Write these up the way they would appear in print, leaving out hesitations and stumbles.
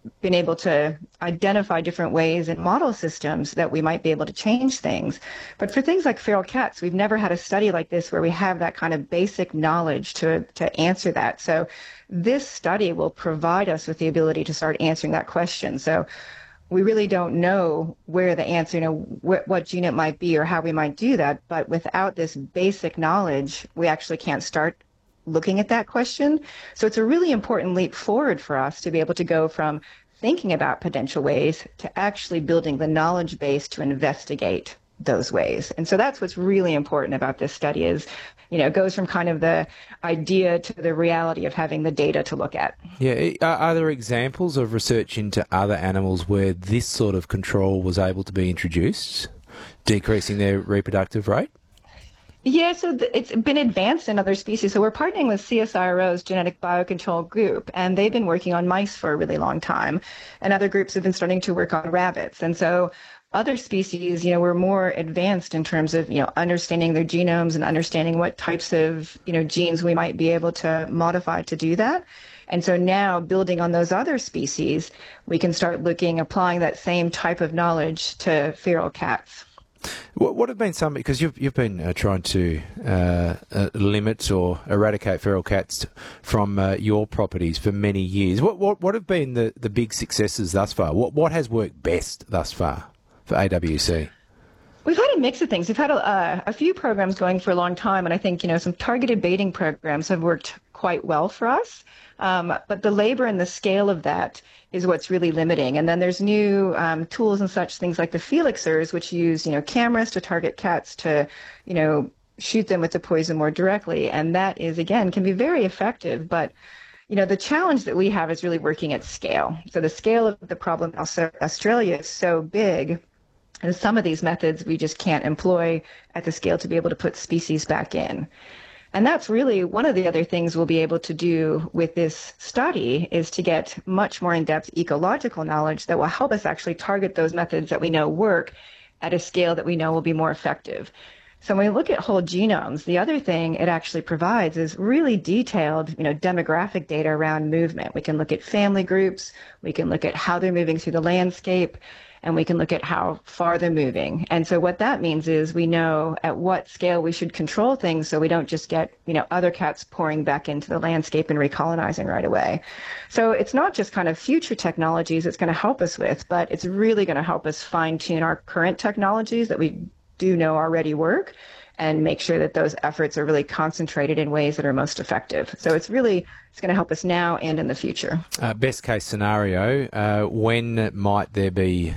been able to identify different ways in model systems that we might be able to change things. But for things like feral cats, we've never had a study like this where we have that kind of basic knowledge to answer that. So this study will provide us with the ability to start answering that question. So we really don't know where the answer, what gene it might be or how we might do that. But without this basic knowledge, we actually can't start looking at that question. So it's a really important leap forward for us to be able to go from thinking about potential ways to actually building the knowledge base to investigate those ways. And so that's what's really important about this study is, it goes from kind of the idea to the reality of having the data to look at. Yeah. Are there examples of research into other animals where this sort of control was able to be introduced, decreasing their reproductive rate? Yeah, so it's been advanced in other species. So we're partnering with CSIRO's Genetic Biocontrol Group, and they've been working on mice for a really long time. And other groups have been starting to work on rabbits. And so other species, we're more advanced in terms of, understanding their genomes and understanding what types of, genes we might be able to modify to do that. And so now, building on those other species, we can start applying that same type of knowledge to feral cats. What have been some, because you've been trying to limit or eradicate feral cats from your properties for many years. What have been the big successes thus far? What has worked best thus far for AWC? We've had a mix of things. We've had a few programs going for a long time, and I think, some targeted baiting programs have worked quite well for us. But the labor and the scale of that is what's really limiting. And then there's new tools and such things like the Felixers, which use, cameras to target cats to, shoot them with the poison more directly. And that is, again, can be very effective. But, the challenge that we have is really working at scale. So the scale of the problem in Australia is so big. And some of these methods we just can't employ at the scale to be able to put species back in. And that's really one of the other things we'll be able to do with this study is to get much more in-depth ecological knowledge that will help us actually target those methods that we know work at a scale that we know will be more effective. So when we look at whole genomes, the other thing it actually provides is really detailed, demographic data around movement. We can look at family groups, we can look at how they're moving through the landscape, and we can look at how far they're moving. And so what that means is we know at what scale we should control things so we don't just get, other cats pouring back into the landscape and recolonizing right away. So it's not just kind of future technologies it's going to help us with, but it's really going to help us fine-tune our current technologies that we do know already work and make sure that those efforts are really concentrated in ways that are most effective. So it's going to help us now and in the future. Best case scenario, when might there be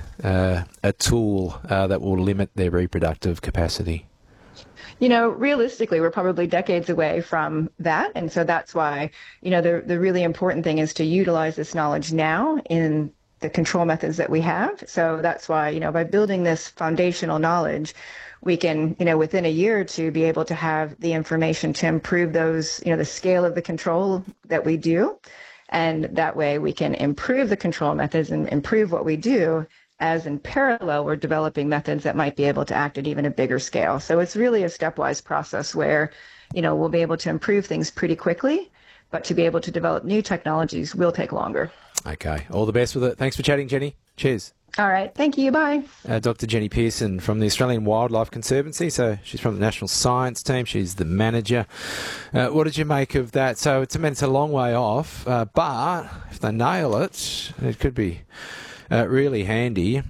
a tool that will limit their reproductive capacity? Realistically, we're probably decades away from that. And so that's why, the really important thing is to utilize this knowledge now in the control methods that we have. So that's why, by building this foundational knowledge, we can, within a year or two, be able to have the information to improve those, the scale of the control that we do. And that way we can improve the control methods and improve what we do, as in parallel, we're developing methods that might be able to act at even a bigger scale. So it's really a stepwise process where, we'll be able to improve things pretty quickly, but to be able to develop new technologies will take longer. Okay. All the best with it. Thanks for chatting, Jenny. Cheers. All right. Thank you. Bye. Dr. Jenny Pearson from the Australian Wildlife Conservancy. So she's from the National Science Team. She's the manager. What did you make of that? So it's a long way off, but if they nail it, it could be really handy.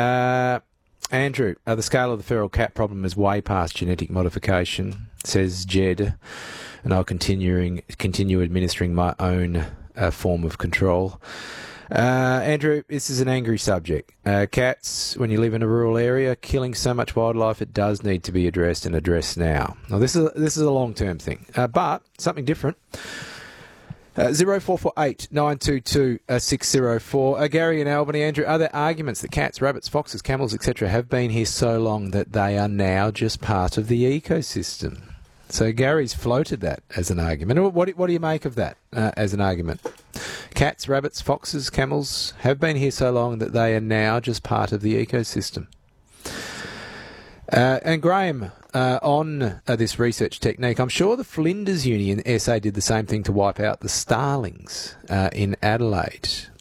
Andrew, the scale of the feral cat problem is way past genetic modification, says Jed, and I'll continue administering my own form of control. Andrew, this is an angry subject. Cats, when you live in a rural area, killing so much wildlife, it does need to be addressed and addressed now. Now, this is a long-term thing, but something different. 0448 922 604. Gary in Albany. Andrew, are there arguments that cats, rabbits, foxes, camels, etc. have been here so long that they are now just part of the ecosystem? So Gary's floated that as an argument. What do you make of that as an argument? Cats, rabbits, foxes, camels have been here so long that they are now just part of the ecosystem. And Graham, on this research technique, I'm sure the Flinders Uni in SA did the same thing to wipe out the starlings in Adelaide.